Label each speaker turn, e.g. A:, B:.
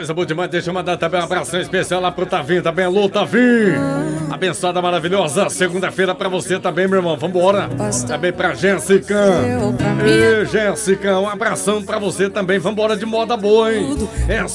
A: Coisa boa demais, deixa eu mandar também um abração especial lá pro Tavim, também. Alô, Tavim! Abençoada, maravilhosa segunda-feira pra você também, meu irmão. Vambora! Também pra Jéssica. Ei, Jéssica, um abração pra você também. Vambora de moda boa, hein?